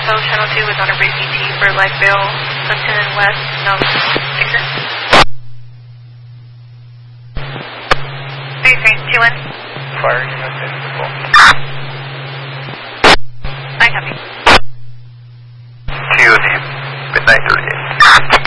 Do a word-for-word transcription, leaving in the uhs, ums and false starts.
Echo Channel two was on a brief E T for Lifevale, Sunton West, no, exit. three three two one. Fire unit visible. I copy. T O D, midnight thirty-eight.